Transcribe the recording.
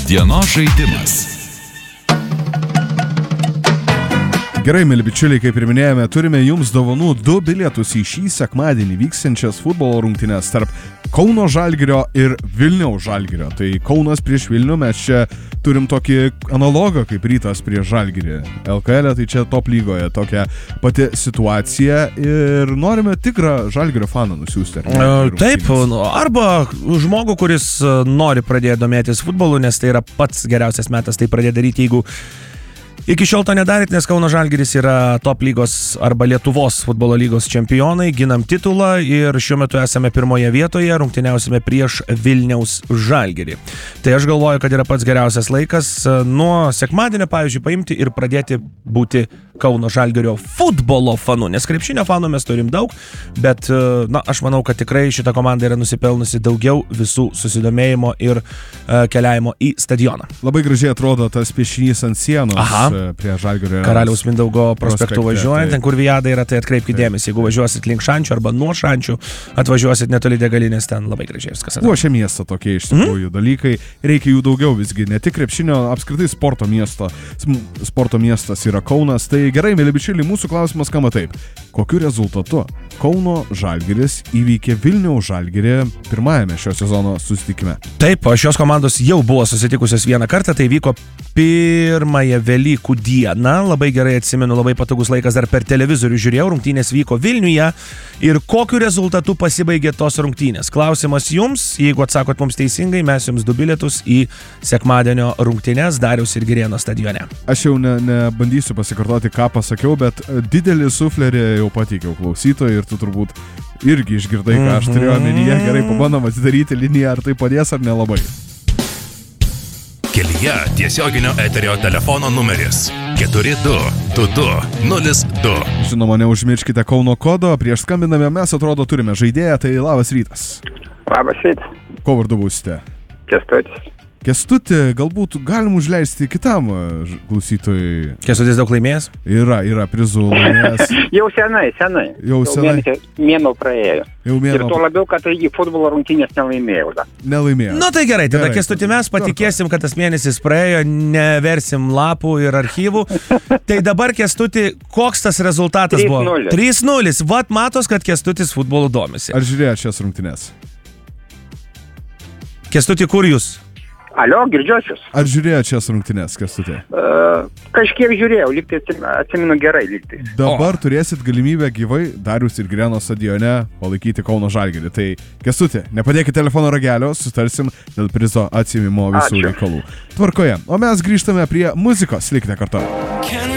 Dienos žaidimas. Gerai, mėly bičiuliai, kaip ir minėjome, turime jums dovanų 2 bilietus į šį sekmadienį vyksiančias futbolo rungtynes tarp Kauno Žalgirio ir Vilniaus Žalgirio. Tai Kaunas prieš Vilnių, mes čia turim tokį analogą kaip Rytas prieš Žalgirį. LKL, tai čia top lygoje tokia pati situacija ir norime tikrą Žalgirio faną nusiųsti. Taip, arba žmogų, kuris nori pradėti domėtis futbolu, nes tai yra pats geriausias metas tai pradėti daryti, jeigu iki šiol to nedarėt, nes Kauno Žalgiris yra top lygos arba Lietuvos futbolo lygos čempionai, ginam titulą ir šiuo metu esame pirmoje vietoje, rungtyniausime prieš Vilniaus Žalgirį. Tai aš galvoju, kad yra pats geriausias laikas nuo sekmadienio, pavyzdžiui, paimti ir pradėti būti Kauno Žalgirio futbolo fanu, nes krepšinio fanų mes turim daug, bet aš manau, kad tikrai šita komanda yra nusipelnusi daugiau visų susidomėjimo ir keliavimo į stadioną. Labai gražiai atrodo tas piešinys ant sienos. Prie Žalgirio Karaliaus Mindaugo prospektu važiuojant, ten kur Viada yra, tai atkreipkite dėmesį, jeigu važiuosit link Šančių arba nuo Šančių, atvažiuosit netoli degalinės, ten labai gražiai viskas atrodo. Puošia miestą tokie iš tikrųjų dalykai, reikia jų daugiau visgi, ne tik krepšinio, apskritai sporto miestas yra Kaunas. Tai gerai, mėly bičiuliai, mūsų klausimas skamba taip: kokiu rezultatu Kauno Žalgiris įveikė Vilniaus Žalgirį pirmajame šio sezono susitikime? Taip, šios komandos jau buvo susitikusios vieną kartą, tai vyko pirmąją Velykų dieną, labai gerai atsimenu, labai patogus laikas, dar per televizorių žiūrėjau, rungtynės vyko Vilniuje ir kokiu rezultatu pasibaigė tos rungtynės. Klausimas jums, jeigu atsakot mums teisingai, mes jums 2 bilietus į sekmadienio rungtynės Dariaus ir Girėno stadione. Aš jau nebandysiu pasikartoti, ką pasakiau, bet didelį suflerį jau pateikiau klausytojui ir tu turbūt irgi išgirdai, ką aš turėjau omenyje. Gerai, pabandom atidaryti liniją, ar tai padės ar nelabai. Kelyje tiesioginio eterio telefono numeris 422202. Žinoma, neužmirškite Kauno kodo, prieš skambiname mes atrodo turime žaidėją, tai labas rytas. Labas rytas. Ko vardu būsite? Kęstutis. Kęstutį, galbūt galim užleisti kitam klausytojui. Kęstutis daug laimėjęs? Yra prizų laimėjęs. Jau senai. Jau mėnau praėjo. Ir tuo labiau, kad į futbolo rungtynės nelaimėjau. Nelaimėjau. Nu tai gerai, tada Kęstutį mes patikėsim, kad tas mėnesis praėjo, neversim lapų ir archyvų. Tai dabar Kęstutį, koks tas rezultatas 3-0. buvo? 3-0. Vat matos, kad Kęstutis futbolu domisi. Ar žiūrėjo šias rungtynes? Kęstutį, kur jūs? Alio, girdžiuosius. Ar žiūrėjo šias rungtynes, Kęstutį? Kažkiek žiūrėjau, lygtai atsimenu gerai lygtai. Dabar turėsit galimybę gyvai Dariaus ir Girėno stadione palaikyti Kauno Žalgirį. Tai Kęstutį, nepadėkit telefono ragelio, sutarsim dėl prizo atsiėmimo visų reikalų. Tvarkoje, o mes grįžtame prie muzikos, likite kartu.